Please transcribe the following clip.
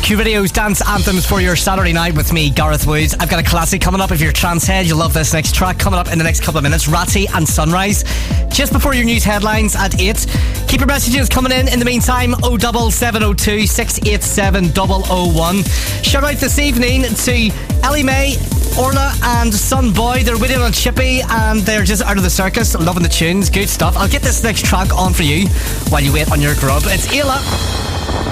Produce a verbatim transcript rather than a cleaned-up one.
Q Video's dance anthems for your Saturday night with me, Gareth Woods. I've got a classic coming up. If you're a trance head, you'll love this next track coming up in the next couple of minutes. Ratty and Sunrise. Just before your news headlines at eight. Keep your messages coming in. In the meantime, oh double seven oh two, six eight seven, oh oh one. Shout out this evening to Ellie Mae, Orla and Son Boy. They're waiting on Chippy and they're just out of the circus, loving the tunes. Good stuff. I'll get this next track on for you while you wait on your grub. It's Ayla.